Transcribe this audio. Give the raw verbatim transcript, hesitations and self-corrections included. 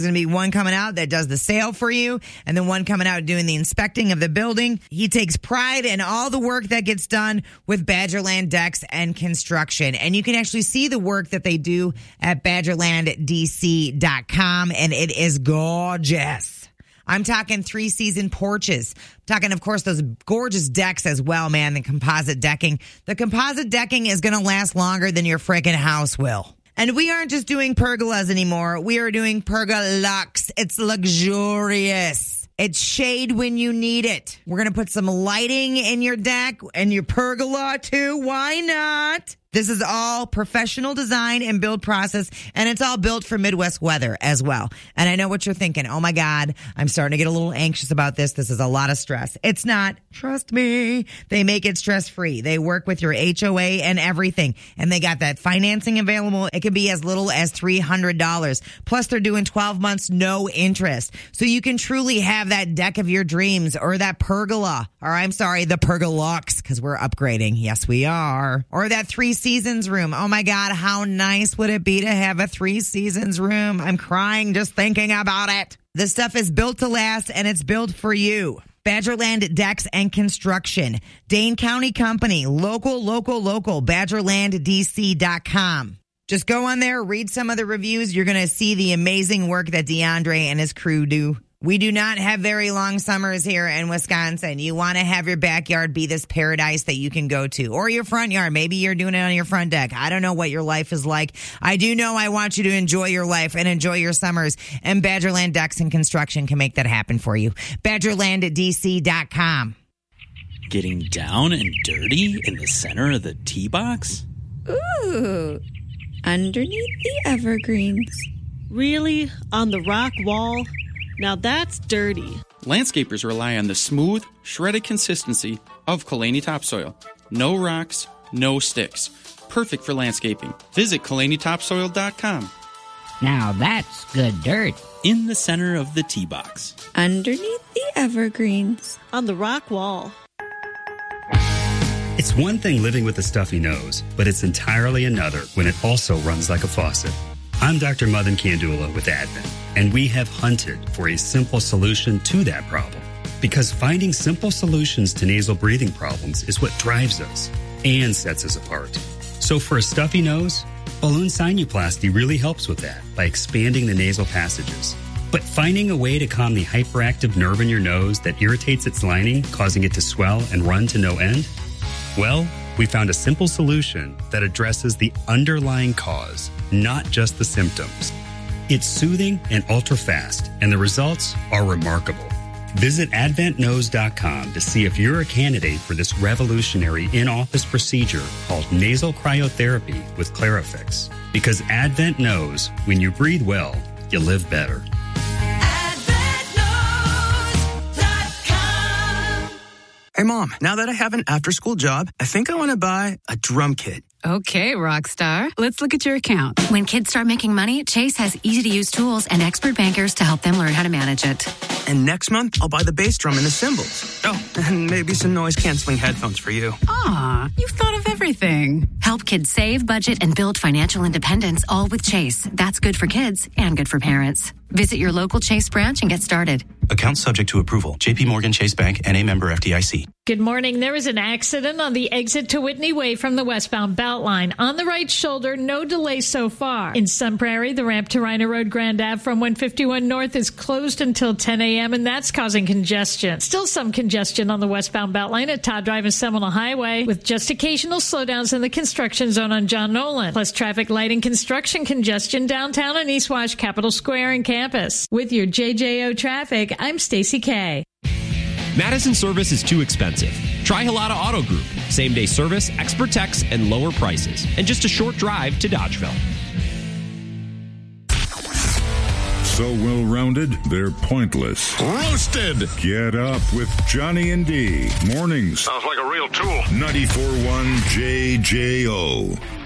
There's going to be one coming out that does the sale for you, and then one coming out doing the inspecting of the building. He takes pride in all the work that gets done with Badgerland Decks and Construction. And you can actually see the work that they do at badgerland d c dot com, and it is gorgeous. I'm talking three-season porches. I'm talking, of course, those gorgeous decks as well, man, the composite decking. The composite decking is going to last longer than your freaking house will. And we aren't just doing pergolas anymore. We are doing Pergolux. It's luxurious. It's shade when you need it. We're going to put some lighting in your deck and your pergola too. Why not? This is all professional design and build process, and it's all built for Midwest weather as well. And I know what you're thinking. Oh, my God, I'm starting to get a little anxious about this. This is a lot of stress. It's not. Trust me. They make it stress-free. They work with your H O A and everything, and they got that financing available. It can be as little as three hundred dollars. Plus, they're doing twelve months, no interest. So you can truly have that deck of your dreams or that pergola, or I'm sorry, the Pergolux, because we're upgrading. Yes, we are. Or that three seasons room. Oh my God, how nice would it be to have a three seasons room? I'm crying just thinking about it. This stuff is built to last, and it's built for you. Badgerland Decks and Construction. Dane County Company. Local, local, local. badgerland d c dot com. Just go on there, read some of the reviews. You're going to see the amazing work that DeAndre and his crew do. We do not have very long summers here in Wisconsin. You want to have your backyard be this paradise that you can go to, or your front yard. Maybe you're doing it on your front deck. I don't know what your life is like. I do know I want you to enjoy your life and enjoy your summers, and Badgerland Decks and Construction can make that happen for you. badgerland d c dot com. Getting down and dirty in the center of the tee box? Ooh, underneath the evergreens. Really? On the rock wall? Now that's dirty. Landscapers rely on the smooth, shredded consistency of Kalani topsoil. No rocks, no sticks. Perfect for landscaping. Visit kalani topsoil dot com. Now that's good dirt. In the center of the tee box. Underneath the evergreens. On the rock wall. It's one thing living with a stuffy nose, but it's entirely another when it also runs like a faucet. I'm Doctor Madan Kandula with Advent, and we have hunted for a simple solution to that problem. Because finding simple solutions to nasal breathing problems is what drives us and sets us apart. So for a stuffy nose, balloon sinuplasty really helps with that by expanding the nasal passages. But finding a way to calm the hyperactive nerve in your nose that irritates its lining, causing it to swell and run to no end? Well, we found a simple solution that addresses the underlying cause, not just the symptoms. It's soothing and ultra-fast, and the results are remarkable. Visit advent nose dot com to see if you're a candidate for this revolutionary in-office procedure called nasal cryotherapy with Clarifix. Because Advent knows when you breathe well, you live better. Hey, Mom, now that I have an after-school job, I think I want to buy a drum kit. Okay, Rockstar. Let's look at your account. When kids start making money, Chase has easy-to-use tools and expert bankers to help them learn how to manage it. And next month, I'll buy the bass drum and the cymbals. Oh, and maybe some noise-canceling headphones for you. Aw, you've thought of everything. Help kids save, budget, and build financial independence, all with Chase. That's good for kids and good for parents. Visit your local Chase branch and get started. Account subject to approval. J P Morgan Chase Bank, N A member F D I C. Good morning. There was an accident on the exit to Whitney Way from the westbound Beltline. On the right shoulder, no delay so far. In Sun Prairie, the ramp to Rhino Road Grand Ave from one fifty-one North is closed until ten a.m., and that's causing congestion. Still some congestion on the westbound Beltline at Todd Drive and Seminole Highway, with just occasional slowdowns in the construction zone on John Nolan. Plus traffic light and construction congestion downtown and East Wash, Capitol Square, and campus. With your J J O traffic, I'm Stacey K. Madison service is too expensive. Try Halata Auto Group. Same day service, expert techs, and lower prices. And just a short drive to Dodgeville. So well-rounded, they're pointless. Roasted! Get up with Johnny and D. Mornings. Sounds like a real tool. ninety-four point one J J O.